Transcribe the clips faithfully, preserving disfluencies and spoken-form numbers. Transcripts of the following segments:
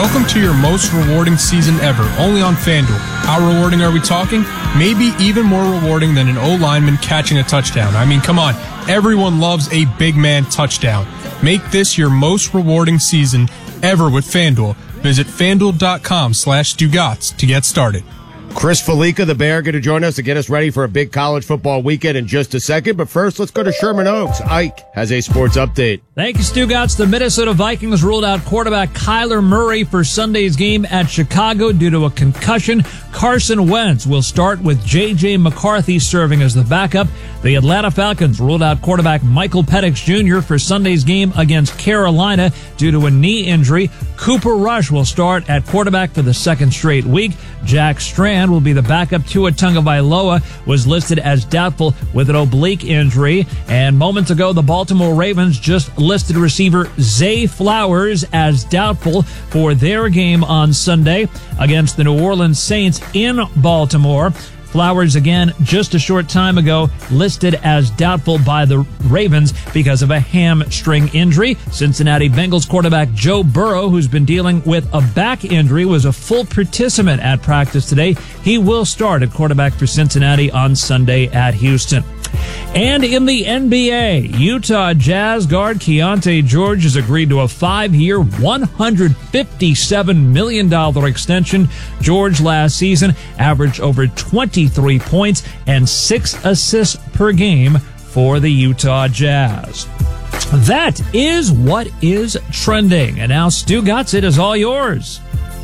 Welcome to your most rewarding season ever, only on FanDuel. How rewarding are we talking? Maybe even more rewarding than an O-lineman catching a touchdown. I mean, come on. Everyone loves a big man touchdown. Make this your most rewarding season ever with FanDuel. Visit FanDuel.com slash Dugats to get started. Chris Felica, the Bear, going to join us to get us ready for a big college football weekend in just a second. But first, let's go to Sherman Oaks. Ike has a sports update. Thank you, Stugotz. The Minnesota Vikings ruled out quarterback Kyler Murray for Sunday's game at Chicago due to a concussion. Carson Wentz will start with J J. McCarthy serving as the backup. The Atlanta Falcons ruled out quarterback Michael Penix Junior for Sunday's game against Carolina due to a knee injury. Cooper Rush will start at quarterback for the second straight week. Jack Strand will be the backup. Tua Tagovailoa was listed as doubtful with an oblique injury. And moments ago, the Baltimore Ravens just listed receiver Zay Flowers as doubtful for their game on Sunday against the New Orleans Saints in Baltimore. Flowers, again, just a short time ago, listed as doubtful by the Ravens because of a hamstring injury. Cincinnati Bengals quarterback Joe Burrow, who's been dealing with a back injury, was a full participant at practice today. He will start at quarterback for Cincinnati on Sunday at Houston. And in the N B A, Utah Jazz guard Keontae George has agreed to a five-year, one hundred fifty-seven million dollars extension. George last season averaged over twenty-three points and six assists per game for the Utah Jazz. That is what is trending. And now, Stugotz, it is all yours.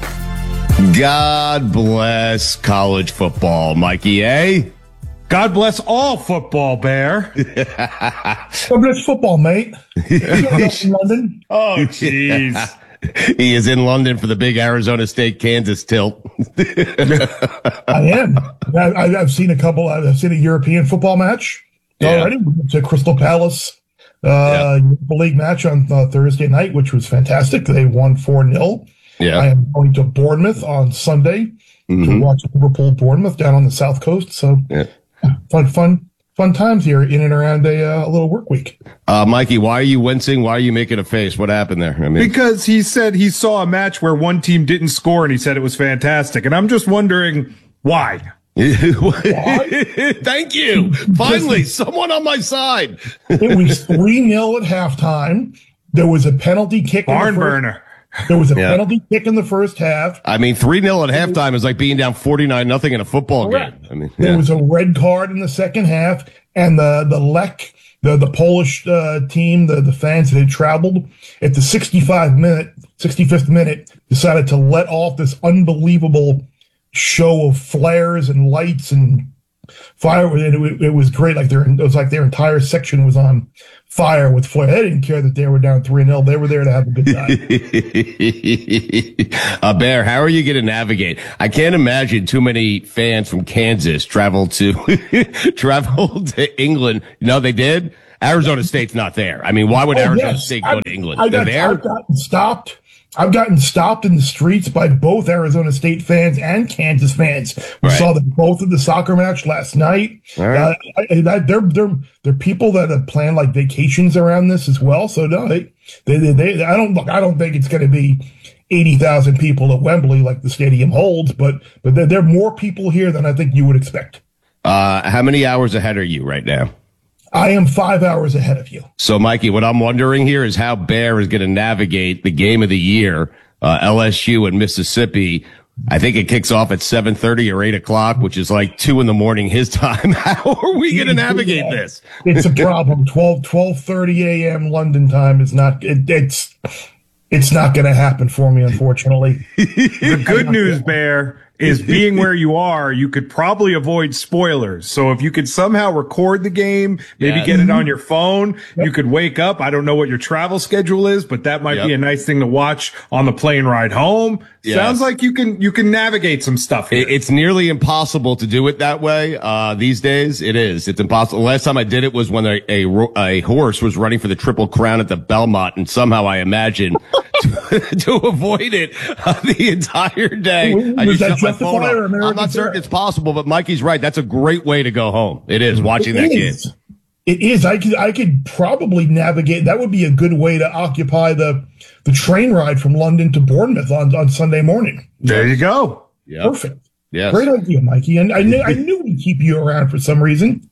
God bless college football, Mikey, eh? God bless all football, Bear. God bless football, mate. In London. Oh, jeez. He is in London for the big Arizona State Kansas tilt. I am. I, I've seen a couple. I've seen a European football match Yeah. already. We went to Crystal Palace uh, Yeah. Europa League match on uh, Thursday night, which was fantastic. They won four nil. Yeah. I am going to Bournemouth on Sunday Mhm. to watch Liverpool Bournemouth down on the South Coast. So Yeah. fun, fun, fun times here in and around a, uh, a little work week. Uh, Mikey, why are you wincing? Why are you making a face? What happened there? I mean, Because he said he saw a match where one team didn't score and he said it was fantastic. And I'm just wondering why. Thank you. Finally, someone on my side. It was three nil at halftime. There was a penalty kick. Barn in the first, burner. There was a Yeah. penalty kick in the first half. I mean, three nil at halftime is like being down forty-nine nothing in a football Correct. game. I mean, There yeah. was a red card in the second half, and the the Lech, the the Polish uh, team, the the fans that had traveled at the sixty-five minute, sixty-fifth minute, decided to let off this unbelievable show of flares and lights and fire. It, it, it was great. Like their it was like their entire section was on fire with flare. They didn't care that they were down three nil. They were there to have a good time. uh, Bear, how are you going to navigate? I can't imagine too many fans from Kansas travel to travel to England. No, they did. Arizona State's not there. I mean, why would Oh, Arizona yes. State go I- to England? I They're got, there. I've gotten stopped. I've gotten stopped in the streets by both Arizona State fans and Kansas fans. We Right. saw them both at the soccer match last night. All right. Uh, I, I, they're they're they're people that have planned like vacations around this as well. So no, they they they, they I don't look. I don't think it's going to be eighty thousand people at Wembley like the stadium holds, but but there, there are more people here than I think you would expect. Uh, how many hours ahead are you right now? I am five hours ahead of you. So, Mikey, what I'm wondering here is how Bear is going to navigate the game of the year, uh, L S U and Mississippi. I think it kicks off at seven thirty or eight o'clock, which is like two in the morning his time. How are we going to navigate Yeah. this? It's a problem. twelve, twelve thirty a.m. London time is not, it, it's, it's not going to happen for me, unfortunately. The good news, Bear, is being where you are, you could probably avoid spoilers. So if you could somehow record the game, maybe Yeah. get it on your phone, you could wake up. I don't know what your travel schedule is, but that might Yep. be a nice thing to watch on the plane ride home. Yes. Sounds like you can, you can navigate some stuff here. It- It's nearly impossible to do it that way. Uh, these days it is. It's impossible. Last time I did it was when a, a, ro- a horse was running for the Triple Crown at the Belmont, and somehow I imagine to, to avoid it uh, the entire day. I Was just that shut my Justifier phone or off. American I'm not certain Fair? it's possible, but Mikey's right. That's a great way to go home. It is watching It that game. is. It is. I could I could probably navigate. That would be a good way to occupy the the train ride from London to Bournemouth on, on Sunday morning. There you go. Yep. Perfect. Yes. Great idea, Mikey. And I knew I knew we'd keep you around for some reason.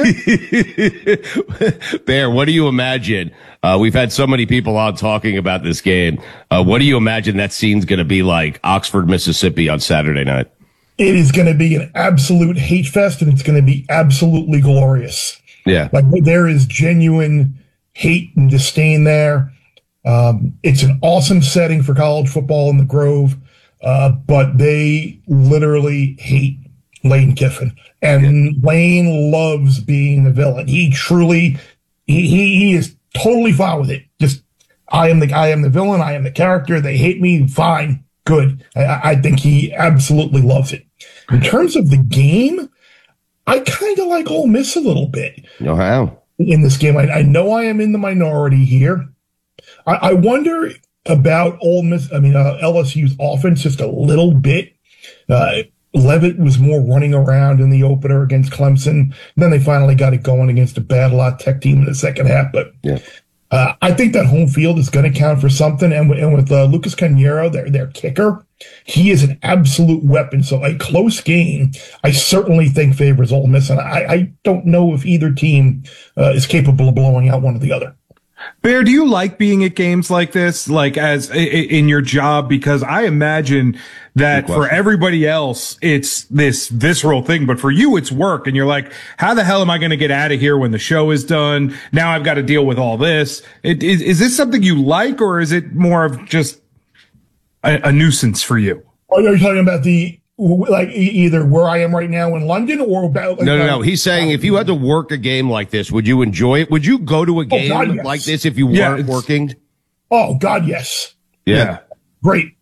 Bear, what do you imagine? Uh, we've had so many people on talking about this game. Uh, what do you imagine that scene's going to be like Oxford, Mississippi on Saturday night? It is going to be an absolute hate fest, and it's going to be absolutely glorious. Yeah. Like there is genuine hate and disdain there. Um, it's an awesome setting for college football in the Grove, uh, but they literally hate Lane Kiffin. And yeah. Lane loves being the villain. He truly, he, he, he is totally fine with it. Just, I am the, I am the villain. I am the character. They hate me. Fine. Good. I, I think he absolutely loves it. In terms of the game, I kind of like Ole Miss a little bit. No, how? In this game. I, I know I am in the minority here. I, I wonder about Ole Miss, I mean, uh, L S U's offense just a little bit. Uh, Levitt was more running around in the opener against Clemson. Then they finally got it going against a bad La Tech team in the second half. But yeah. uh, I think that home field is going to count for something. And, w- and with uh, Lucas Cañero, their, their kicker, he is an absolute weapon. So a close game, I certainly think favors Ole Miss. And I, I don't know if either team uh, is capable of blowing out one or the other. Bear, do you like being at games like this, like as in your job? Because I imagine that for everybody else, it's this visceral thing, but for you, it's work. And you're like, how the hell am I going to get out of here when the show is done? Now I've got to deal with all this. It, is, is this something you like, or is it more of just a, a nuisance for you? Are you talking about the, like either where I am right now in London or about? Like, no, no, no. He's saying if you had to work a game like this, would you enjoy it? Would you go to a game oh, God, yes. like this if you yeah, weren't working? Oh God, yes. Yeah, yeah. Great.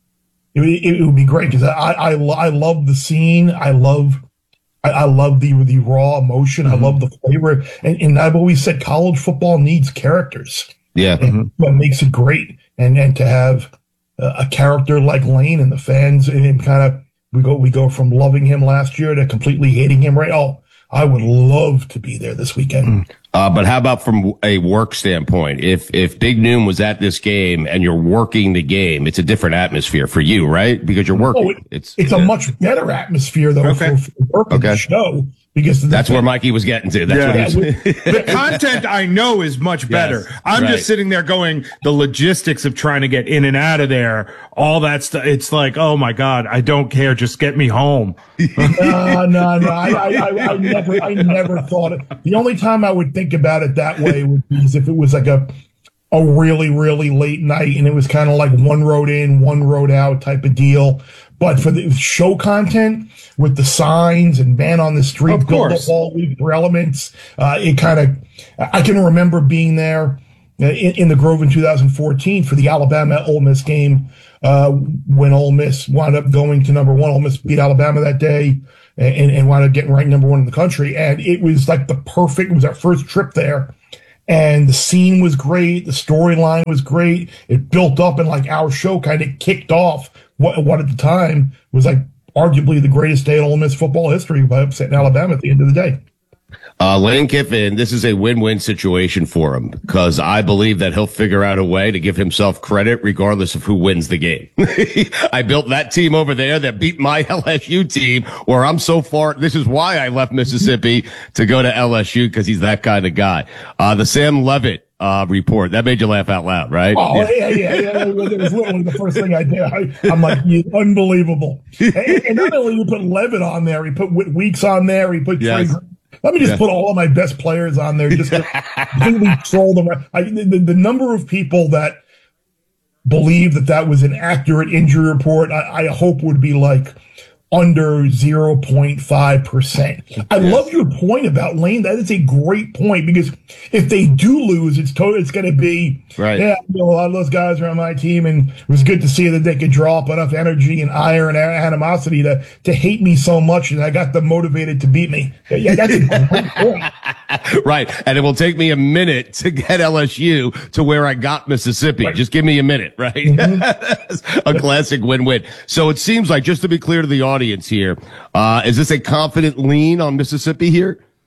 It, it, it would be great because I, I I love the scene. I love I, I love the the raw emotion. Mm-hmm. I love the flavor, and, and I've always said college football needs characters. Yeah, and mm-hmm. what makes it great, and and to have a, a character like Lane and the fans and him kind of. We go, we go from loving him last year to completely hating him right. Oh, I would love to be there this weekend. Uh, but how about from a work standpoint? If, if Big Noon was at this game and you're working the game, it's a different atmosphere for you, right? Because you're working. Oh, it, it's, it's yeah. a much better atmosphere though okay. for, for working okay. the show. Because that's thing. Where Mikey was getting to. That's yeah. what he's The content I know is much better. Yes, I'm right. just sitting there going, the logistics of trying to get in and out of there, all that stuff. It's like, oh my God, I don't care. Just get me home. no, no, no. I, I, I, I never, I never thought it. The only time I would think about it that way would be if it was like a, a really, really late night and it was kind of like one road in, one road out type of deal. But for the show content with the signs and man on the street, build up all week for elements, uh, it kind of, I can remember being there in, in the Grove in two thousand fourteen for the Alabama Ole Miss game, uh, when Ole Miss wound up going to number one. Ole Miss beat Alabama that day and, and wound up getting ranked number one in the country. And it was like the perfect, it was our first trip there. And the scene was great. The storyline was great. It built up and like our show kind of kicked off what, what at the time was like arguably the greatest day in Ole Miss football history by upsetting Alabama at the end of the day. Uh, Lane Kiffin, this is a win-win situation for him because I believe that he'll figure out a way to give himself credit regardless of who wins the game. I built that team over there that beat my L S U team where I'm so far. This is why I left Mississippi to go to L S U because he's that kind of guy. Uh, the Sam Levitt Uh, report. That made you laugh out loud, right? Oh, yeah, yeah, yeah. yeah. It was literally the first thing I did. I, I'm like, yeah, unbelievable. And, and not only he put Levitt on there, he put Whit Weeks on there, he put yes. Trey. Let me just yeah. put all of my best players on there just to completely troll them. I, the, the number of people that believe that that was an accurate injury report, I, I hope would be like under zero point five percent. I yes. love your point about Lane. That is a great point because if they do lose, it's to- it's going to be, right. yeah, you know, a lot of those guys are on my team and it was good to see that they could draw up enough energy and ire and animosity to, to hate me so much and I got them motivated to beat me. Yeah, that's a great point. Right. And it will take me a minute to get L S U to where I got Mississippi. Right. Just give me a minute, right? Mm-hmm. A classic win-win. So it seems like, just to be clear to the audience, here. Uh, is this a confident lean on Mississippi here?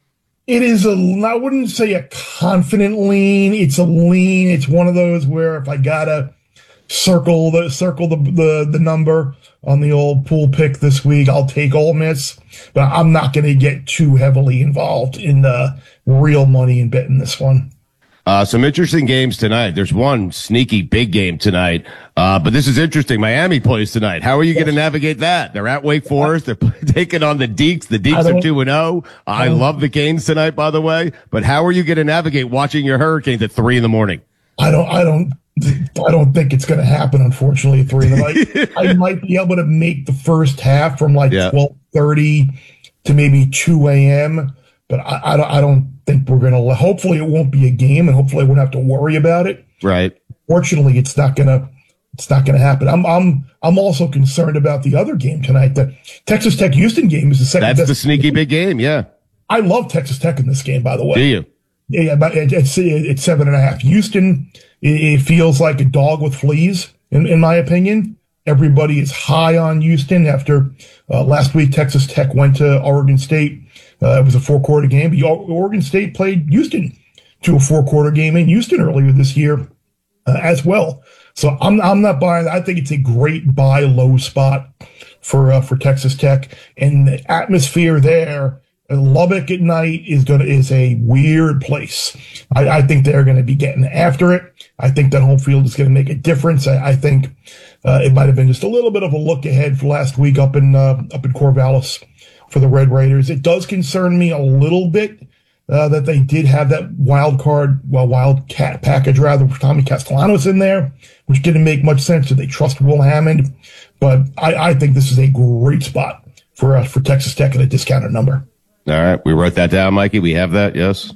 It is a, I wouldn't say a confident lean. It's a lean. It's one of those where if I gotta circle the circle the the, the number on the old pool pick this week, I'll take Ole Miss. But I'm not going to get too heavily involved in the real money and betting this one. Uh, some interesting games tonight. There's one sneaky big game tonight. Uh, but this is interesting. Miami plays tonight. How are you going to navigate that? They're at Wake Forest. They're taking on the Deeks. The Deeks are two and oh. I love the Canes tonight, by the way. But how are you going to navigate watching your Hurricanes at three in the morning? I don't, I don't, I don't think it's going to happen, unfortunately, at three in the night. I might be able to make the first half from like yeah. twelve thirty to maybe two a.m., but I, I don't, I don't think we're going to, hopefully it won't be a game and hopefully I won't have to worry about it. Right. Fortunately, it's not going to, it's not going to happen. I'm, I'm, I'm also concerned about the other game tonight. The Texas Tech Houston game is the second. That's the sneaky game. Big game. Yeah. I love Texas Tech in this game, by the way. Do you? Yeah, but it's, it's seven and a half. Houston, it feels like a dog with fleas, in, in my opinion. Everybody is high on Houston after uh, last week Texas Tech went to Oregon State. Uh, it was a four-quarter game. Oregon State played Houston to a four-quarter game in Houston earlier this year uh, as well. So I'm I'm not buying that. I think it's a great buy low spot for uh, for Texas Tech, and the atmosphere there. Lubbock at night is going to is a weird place. I, I think they're going to be getting after it. I think that home field is going to make a difference. I, I think uh, it might have been just a little bit of a look ahead for last week up in uh, up in Corvallis for the Red Raiders. It does concern me a little bit uh, that they did have that wild card, well, wildcat package rather, with Tommy Castellanos in there, which didn't make much sense. So they trust Will Hammond, but I, I think this is a great spot for uh, for Texas Tech at a discounted number. All right. We wrote that down, Mikey. We have that. Yes.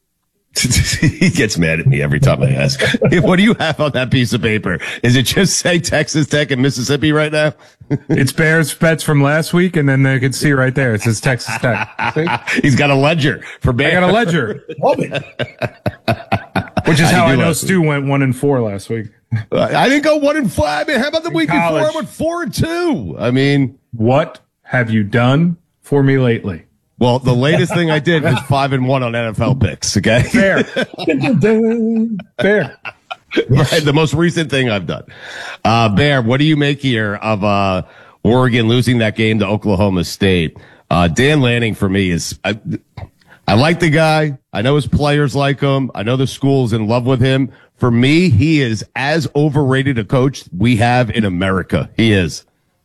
He gets mad at me every time I ask. What do you have on that piece of paper? Is it just say Texas Tech and Mississippi right now? It's Bears bets from last week, and then they can see right there. It says Texas Tech. See? He's got a ledger for Bears. I got a ledger. Love it. Which is how I, I know Stu went one and four last week. Uh, I didn't go one and five. I mean, how about the In week college. before? I went four and two. I mean, what have you done for me lately? Well, the latest thing I did was five and one on N F L picks. Okay, fair, fair. Right, the most recent thing I've done. Uh, Bear, what do you make here of uh, Oregon losing that game to Oklahoma State? Uh, Dan Lanning for me is. I, I like the guy. I know his players like him. I know the school's in love with him. For me, he is as overrated a coach we have in America. He is.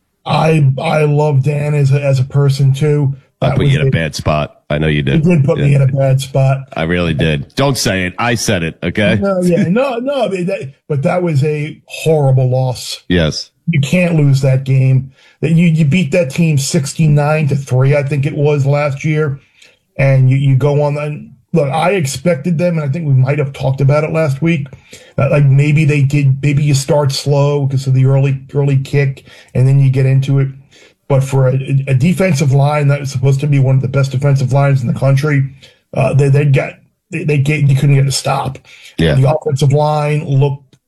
I I love Dan as a, as a person too. I put you in a bad spot. I know you did. You did put yeah. me in a bad spot. I really did. Don't say it. I said it. Okay. No, yeah, no, no. I mean, that, but that was a horrible loss. Yes. You can't lose that game. That you you beat that team sixty-nine to three, I think it was last year, and you you go on. The, look, I expected them, and I think we might have talked about it last week. Uh, like maybe they did. Maybe you start slow because of the early early kick, and then you get into it. But for a, a defensive line that was supposed to be one of the best defensive lines in the country, uh, they they got they they, get, they couldn't get a stop. Yeah. The offensive line looked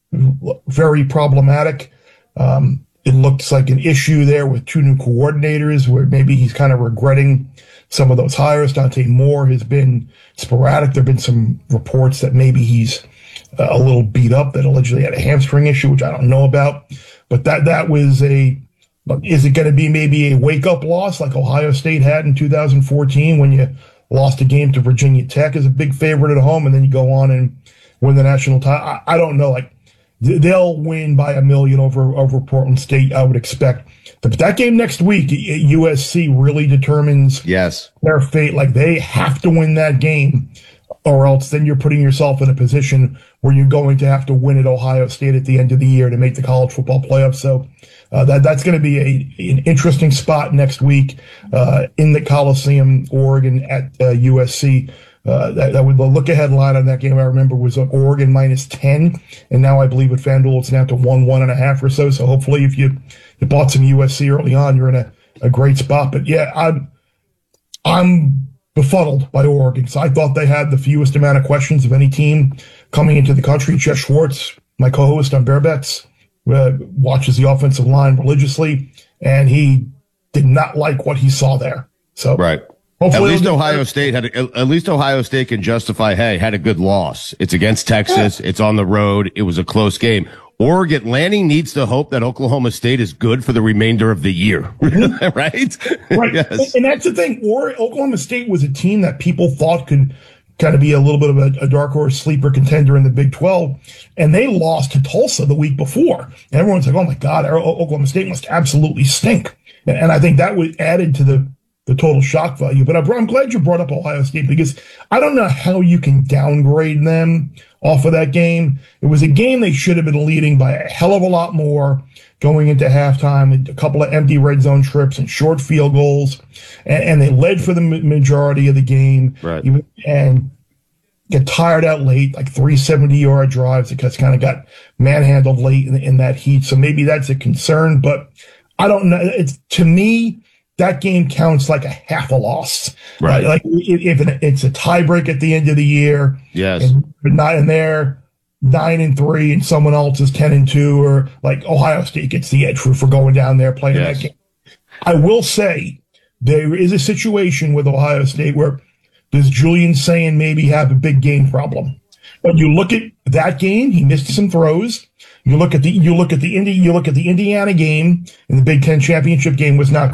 very problematic. Um, it looks like an issue there with two new coordinators, where maybe he's kind of regretting some of those hires. Dante Moore has been sporadic. There've been some reports that maybe he's uh, a little beat up, that allegedly had a hamstring issue, which I don't know about. But that that was a But is it going to be maybe a wake-up loss like Ohio State had in two thousand fourteen when you lost a game to Virginia Tech as a big favorite at home and then you go on and win the national title? I, I don't know. Like they'll win by a million over over Portland State, I would expect. But that game next week, U S C really determines yes. their fate. Like they have to win that game, or else then you're putting yourself in a position where you're going to have to win at Ohio State at the end of the year to make the college football playoff. So uh, that that's going to be a an interesting spot next week uh, in the Coliseum, Oregon at uh, U S C. Uh, that, that would, the look-ahead line on that game, I remember, was uh, Oregon minus ten, and now I believe with FanDuel it's now to one, one and a half or so. So hopefully if you, you bought some U S C early on, you're in a, a great spot. But yeah, I'm I'm befuddled by Oregon. So I thought they had the fewest amount of questions of any team coming into the country. Jeff Schwartz, my co-host on Bear Bets, uh, watches the offensive line religiously, and he did not like what he saw there. So right. Hopefully at least they'll get Ohio better. State had, a, at least Ohio State can justify, hey, had a good loss. It's against Texas. Yeah. It's on the road. It was a close game. Oregon, Lanning needs to hope that Oklahoma State is good for the remainder of the year. right? Right. Yes. And that's the thing. Or Oklahoma State was a team that people thought could kind of be a little bit of a, a dark horse sleeper contender in the Big twelve. And they lost to Tulsa the week before. And everyone's like, oh my God, our Oklahoma State must absolutely stink. And, and I think that was added to the, the total shock value. But I'm glad you brought up Ohio State because I don't know how you can downgrade them off of that game. It was a game they should have been leading by a hell of a lot more going into halftime, a couple of empty red zone trips and short field goals. And, and they led for the majority of the game. Right. And get tired out late, like three seventy-yard drives because kind of got manhandled late in, in that heat. So maybe that's a concern. But I don't know. It's, to me, that game counts like a half a loss. Right. Uh, like if it's a tiebreak at the end of the year. Yes. And not in there, nine and three, and someone else is ten and two, or like Ohio State gets the edge for, for going down there playing Yes. that game. I will say there is a situation with Ohio State where does Julian Sayin maybe have a big game problem? But you look at that game, he missed some throws. You look at the you look at the Indi- you look at the Indiana game, and the Big Ten championship game was not